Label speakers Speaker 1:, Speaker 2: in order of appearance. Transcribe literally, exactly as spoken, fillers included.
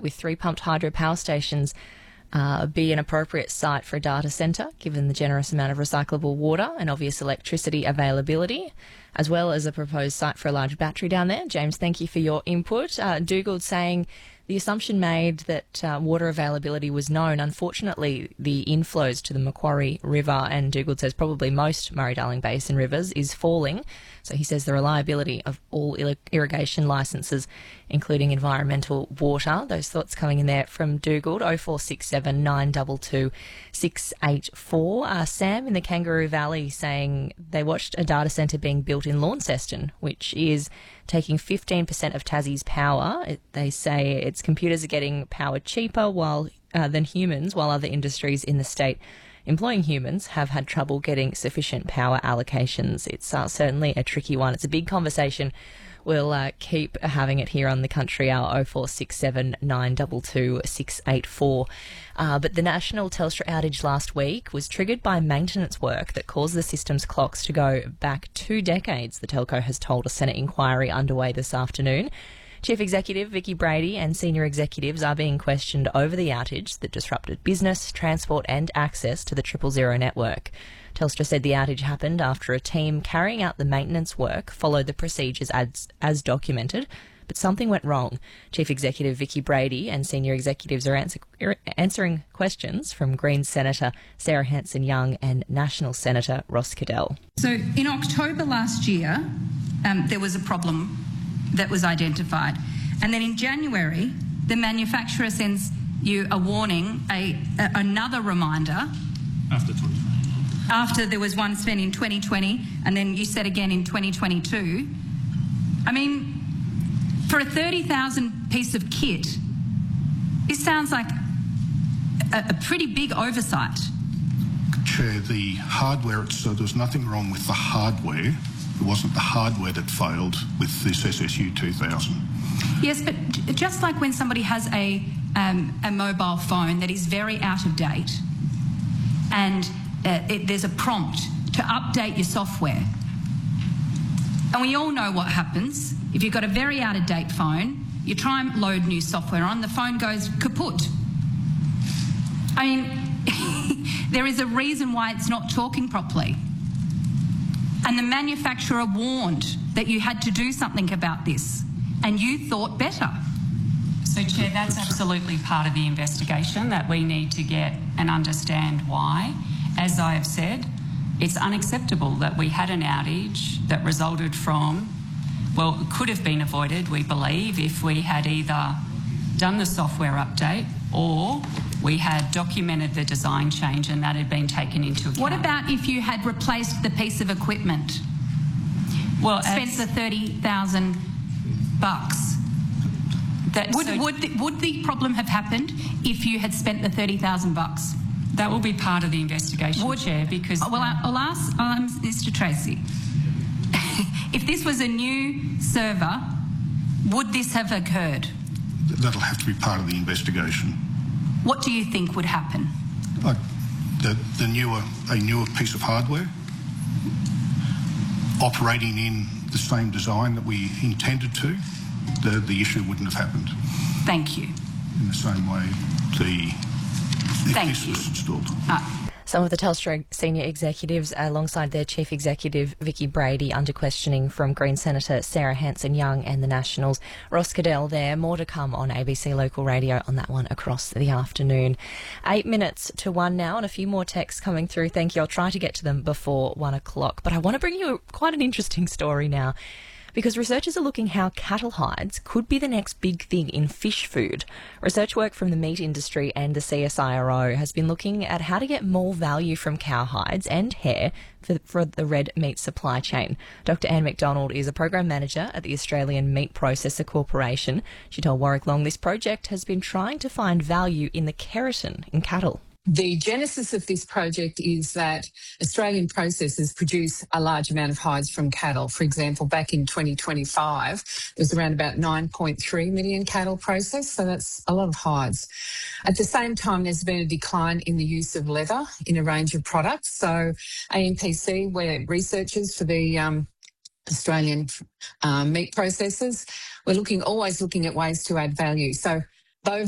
Speaker 1: with three pumped hydro power stations uh, be an appropriate site for a data centre, given the generous amount of recyclable water and obvious electricity availability, as well as a proposed site for a large battery down there. James, thank you for your input. Uh, Dugald saying the assumption made that uh, water availability was known. Unfortunately, the inflows to the Macquarie River, and Dugald says probably most Murray-Darling Basin rivers, is falling. So he says the reliability of all irrigation licences, including environmental water. Those thoughts coming in there from Dugald. oh four six seven, nine two two, six eight four. Uh, Sam in the Kangaroo Valley saying they watched a data centre being built in Launceston, which is taking fifteen percent of Tassie's power. It, they say its computers are getting power cheaper while uh, than humans, while other industries in the state employing humans have had trouble getting sufficient power allocations. It's uh, certainly a tricky one. It's a big conversation. We'll uh, keep having it here on the Country Hour, oh four six seven, nine two two, six eight four. Uh, but the national Telstra outage last week was triggered by maintenance work that caused the system's clocks to go back two decades, the telco has told a Senate inquiry underway this afternoon. Chief Executive Vicki Brady and senior executives are being questioned over the outage that disrupted business, transport and access to the Triple Zero network. Telstra said the outage happened after a team carrying out the maintenance work followed the procedures as, as documented, but something went wrong. Chief Executive Vicki Brady and senior executives are answer, answering questions from Greens Senator Sarah Hanson-Young and National Senator Ross Cadell.
Speaker 2: So in October last year, um, there was a problem that was identified. And then in January, the manufacturer sends you a warning, a, a another reminder.
Speaker 3: After twenty twenty.
Speaker 2: After there was one spent in twenty twenty, and then you said again in twenty twenty-two. I mean, for a thirty thousand piece of kit, this sounds like a, a pretty big oversight.
Speaker 4: Chair, the hardware, so there's nothing wrong with the hardware. It wasn't the hardware that failed with this S S U two thousand.
Speaker 2: Yes, but just like when somebody has a, um, a mobile phone that is very out of date and uh, it, there's a prompt to update your software. And we all know what happens. If you've got a very out of date phone, you try and load new software on, the phone goes kaput. I mean, there is a reason why it's not talking properly. And the manufacturer warned that you had to do something about this, and you thought better.
Speaker 5: So, Chair, that's absolutely part of the investigation, that we need to get and understand why. As I have said, it's unacceptable that we had an outage that resulted from, well, it could have been avoided, we believe, if we had either done the software update or we had documented the design change and that had been taken into account.
Speaker 2: What about if you had replaced the piece of equipment?
Speaker 5: Well,
Speaker 2: spent the thirty thousand bucks. That, would, so would, the, would the problem have happened if you had spent the thirty thousand bucks?
Speaker 5: That will be part of the investigation,
Speaker 2: would,
Speaker 5: Chair, because...
Speaker 2: Well, I'll ask um, Mister Tracy. If this was a new server, would this have occurred?
Speaker 4: That'll have to be part of the investigation.
Speaker 2: What do you think would happen?
Speaker 4: Uh, the, the newer, a newer piece of hardware operating in the same design that we intended to, the, the issue wouldn't have happened.
Speaker 2: Thank you.
Speaker 4: In the same way, the if
Speaker 2: Thank
Speaker 4: this
Speaker 2: you.
Speaker 4: was installed.
Speaker 2: Uh,
Speaker 1: Some of the Telstra senior executives, alongside their chief executive Vicki Brady, under questioning from Green Senator Sarah Hanson-Young and the Nationals. Ross Cadell there. More to come on A B C Local Radio on that one across the afternoon. Eight minutes to one now, and a few more texts coming through. Thank you. I'll try to get to them before one o'clock. But I want to bring you quite an interesting story now, because researchers are looking how cattle hides could be the next big thing in fish food. Research work from the meat industry and the C S I R O has been looking at how to get more value from cow hides and hair for, for the red meat supply chain. Doctor Anne McDonald is a program manager at the Australian Meat Processor Corporation. She told Warwick Long this project has been trying to find value in the keratin in cattle.
Speaker 6: The genesis of this project is that Australian processors produce a large amount of hides from cattle. For example, back in twenty twenty-five, there was around about nine point three million cattle processed, so that's a lot of hides. At the same time, there's been a decline in the use of leather in a range of products. So A M P C, we're researchers for the um, Australian um, meat processors. We're looking always looking at ways to add value. So